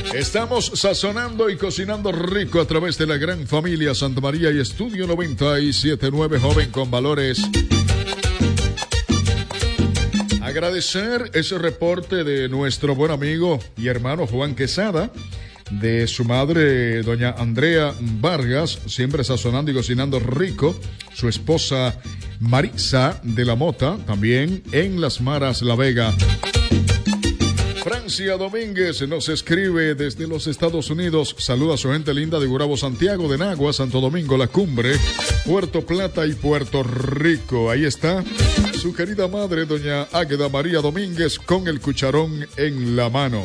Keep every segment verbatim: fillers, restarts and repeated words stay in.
Estamos sazonando y cocinando rico a través de la gran familia Santa María y Estudio noventa y siete punto nueve, joven con valores. Agradecer ese reporte de nuestro buen amigo y hermano Juan Quesada, de su madre doña Andrea Vargas, siempre sazonando y cocinando rico, su esposa Marisa de la Mota, también en Las Maras, La Vega. Francia Domínguez nos escribe desde los Estados Unidos. Saluda a su gente linda de Gurabo, Santiago, de Nagua, Santo Domingo, La Cumbre, Puerto Plata y Puerto Rico. Ahí está su querida madre, doña Águeda María Domínguez, con el cucharón en la mano.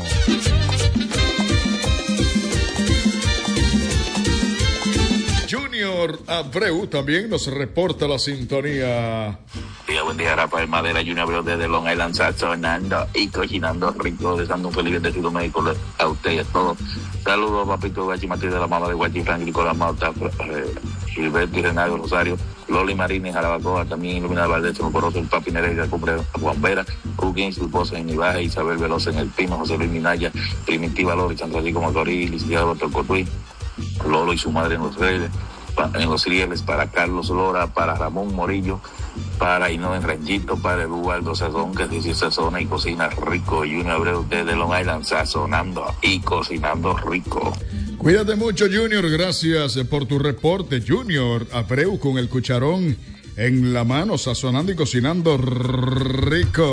Junior Abreu también nos reporta la sintonía. Día, buen día, Rafael Madera, Junior Abreu desde Long Island, sazonando y cocinando rico, deseando un feliz bendecido médico a usted y a todos. Saludos, papito Guachi Martí de la mamá de Guachi, Frank Nicolás Mauta, eh, Gilberto y Renato Rosario, Loli Marínez, Jarabacoa, también Iluminada Valdés, Mocoroso, el Papi Nereida, Cumbre, Juan Vera, Huguín, su esposa en Ibaja, Isabel Velosa en El Pino, José Luis Minaya, Primitiva Lori, San Francisco Macorís, licenciado Doctor Cotuí, Lolo y su madre en los rieles, en los rieles, para Carlos Lora, para Ramón Morillo, para Hino en Rangito, para Eduardo Sazón, que dice sazona y cocina rico. Junior Abreu desde Long Island, sazonando y cocinando rico. Cuídate mucho, Junior, gracias por tu reporte. Junior Abreu con el cucharón en la mano, sazonando y cocinando rico.